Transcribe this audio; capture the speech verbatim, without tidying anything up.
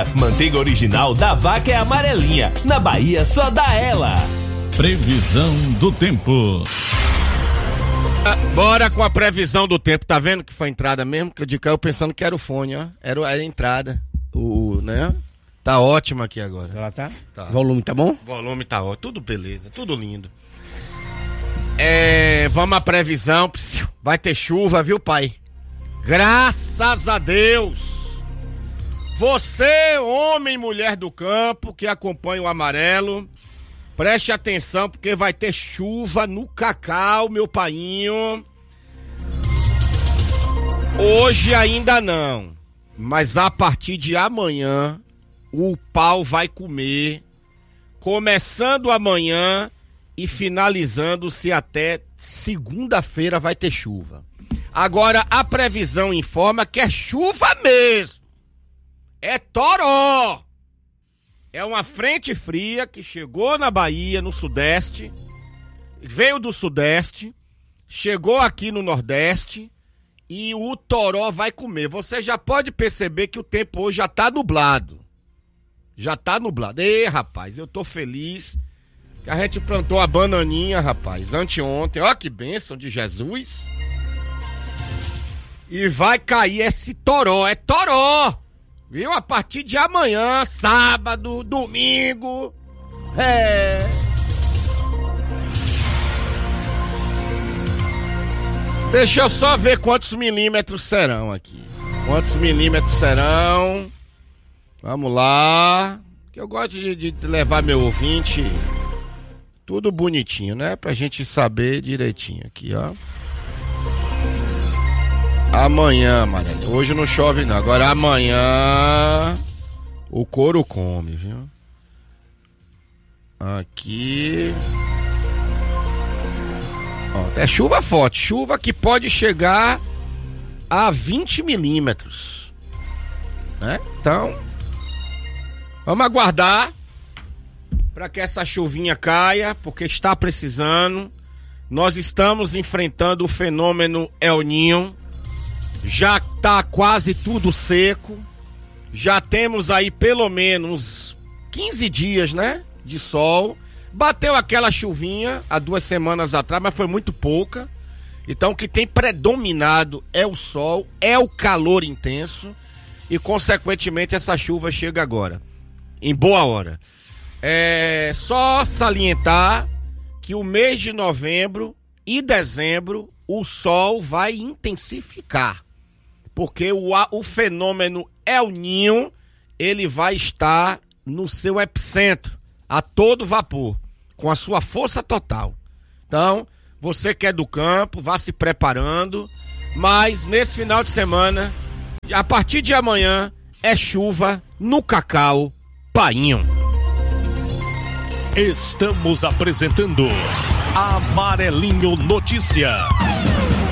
Vaca. Manteiga original da Vaca é amarelinha. Na Bahia só dá ela. Previsão do tempo. Bora com a previsão do tempo. Tá vendo que foi a entrada mesmo? Que eu de caiu pensando que era o fone, ó. Era, era a entrada. O, né? Tá ótimo aqui agora. Ela tá? Tá. Volume tá bom? Volume tá ótimo. Tudo beleza, tudo lindo. É, vamos à previsão. Vai ter chuva, viu, pai? Graças a Deus. Você, homem e mulher do campo, que acompanha o amarelo, preste atenção, porque vai ter chuva no cacau, meu painho. Hoje ainda não, mas a partir de amanhã, o pau vai comer, começando amanhã e finalizando-se até segunda-feira vai ter chuva. Agora, a previsão informa que é chuva mesmo. É toró. É uma frente fria que chegou na Bahia, no Sudeste, veio do Sudeste, chegou aqui no Nordeste e o toró vai comer. Você já pode perceber que o tempo hoje já tá nublado. Já tá nublado. Ei, rapaz, eu tô feliz que a gente plantou a bananinha, rapaz, anteontem. Ó que bênção de Jesus. E vai cair esse toró, é toró, viu? A partir de amanhã, sábado, domingo, é... Deixa eu só ver quantos milímetros serão aqui. Quantos milímetros serão? Vamos lá, que eu gosto de, de levar meu ouvinte tudo bonitinho, né? Pra gente saber direitinho aqui, ó. Amanhã, Marília. Hoje não chove não. Agora amanhã o couro come, viu? Aqui. Ó, é chuva forte. Chuva que pode chegar a vinte milímetros. Né? Então, vamos aguardar para que essa chuvinha caia, porque está precisando. Nós estamos enfrentando o fenômeno El Niño. Já tá quase tudo seco. Já temos aí pelo menos quinze dias, né? De sol. Bateu aquela chuvinha há duas semanas atrás, mas foi muito pouca. Então o que tem predominado é o sol, é o calor intenso. E consequentemente essa chuva chega agora, em boa hora. É só salientar que o mês de novembro e dezembro o sol vai intensificar. Porque o, o fenômeno El Niño, ele vai estar no seu epicentro, a todo vapor, com a sua força total. Então, você que é do campo, vá se preparando, mas nesse final de semana, a partir de amanhã, é chuva no cacau, painho. Estamos apresentando Amarelinho Notícias.